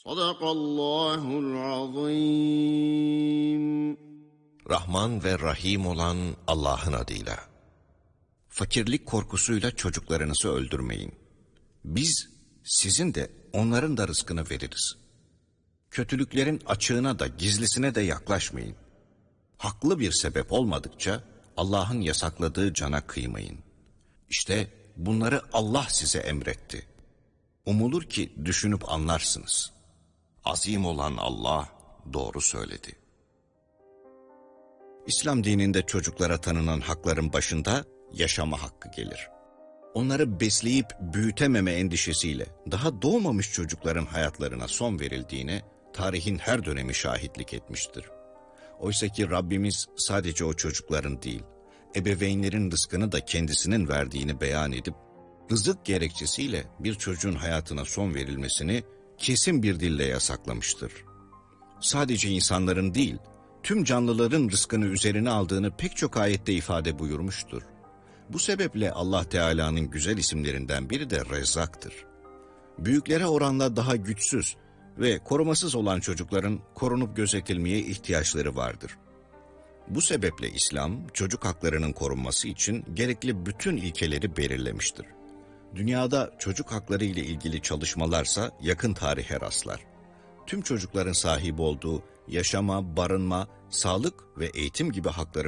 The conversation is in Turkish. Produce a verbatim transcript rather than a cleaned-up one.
Sadakallahul azim. Rahman ve Rahim olan Allah'ın adıyla. Fakirlik korkusuyla çocuklarınızı öldürmeyin. Biz sizin de onların da rızkını veririz. Kötülüklerin açığına da gizlisine de yaklaşmayın. Haklı bir sebep olmadıkça Allah'ın yasakladığı cana kıymayın. İşte bunları Allah size emretti. Umulur ki düşünüp anlarsınız. Azim olan Allah doğru söyledi. İslam dininde çocuklara tanınan hakların başında yaşama hakkı gelir. Onları besleyip büyütememe endişesiyle daha doğmamış çocukların hayatlarına son verildiğine tarihin her dönemi şahitlik etmiştir. Oysa ki Rabbimiz sadece o çocukların değil, ebeveynlerin rızkını da kendisinin verdiğini beyan edip, rızık gerekçesiyle bir çocuğun hayatına son verilmesini kesin bir dille yasaklamıştır. Sadece insanların değil, tüm canlıların rızkını üzerine aldığını pek çok ayette ifade buyurmuştur. Bu sebeple Allah Teala'nın güzel isimlerinden biri de Rezzak'tır. Büyüklere oranla daha güçsüz ve korumasız olan çocukların korunup gözetilmeye ihtiyaçları vardır. Bu sebeple İslam, çocuk haklarının korunması için gerekli bütün ilkeleri belirlemiştir. Dünyada çocuk hakları ile ilgili çalışmalarsa yakın tarihe rastlar. Tüm çocukların sahip olduğu yaşama, barınma, sağlık ve eğitim gibi hakların